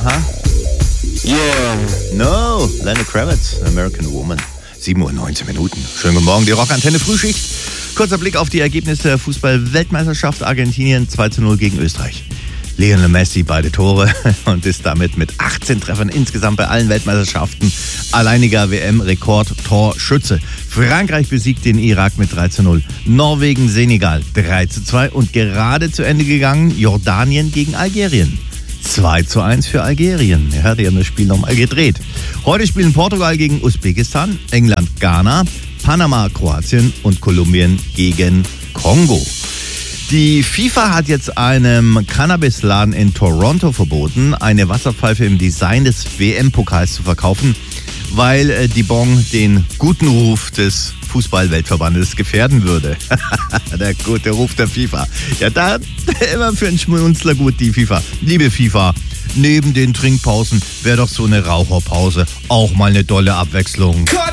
Aha. Yeah. No, Lenny Kravitz, American Woman. 7:19 Uhr. Schönen guten Morgen, die Rockantenne Frühschicht. Kurzer Blick auf die Ergebnisse der Fußball-Weltmeisterschaft. Argentinien 2:0 gegen Österreich. Lionel Messi beide Tore und ist damit mit 18 Treffern insgesamt bei allen Weltmeisterschaften alleiniger WM-Rekord-Torschütze. Frankreich besiegt den Irak mit 3:0. Norwegen, Senegal 3:2 und gerade zu Ende gegangen Jordanien gegen Algerien. 2:1 für Algerien. Ja, die haben das Spiel nochmal gedreht. Heute spielen Portugal gegen Usbekistan, England, Ghana, Panama, Kroatien und Kolumbien gegen Kongo. Die FIFA hat jetzt einem Cannabisladen in Toronto verboten, eine Wasserpfeife im Design des WM-Pokals zu verkaufen, weil die Bon den guten Ruf des Fußball-Weltverbandes gefährden würde. Der gute Ruf der FIFA. Ja, da immer für einen Schmunzler gut die FIFA. Liebe FIFA, neben den Trinkpausen wäre doch so eine Raucherpause auch mal eine dolle Abwechslung.